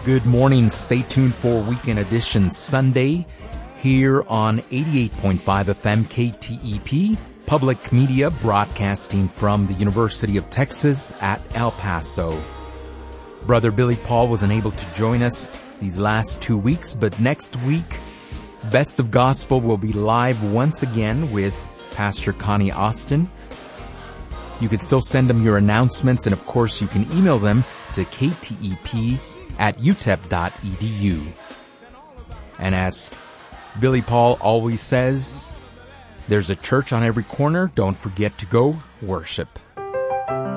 Good morning. Stay tuned for Weekend Edition Sunday here on 88.5 FM KTEP, public media broadcasting from the University of Texas at El Paso. Brother Billy Paul wasn't able to join us these last 2 weeks, but next week, Best of Gospel will be live once again with Pastor Connie Austin. You can still send them your announcements, and of course you can email them to ktep@utep.edu. And as Billy Paul always says, there's a church on every corner. Don't forget to go worship.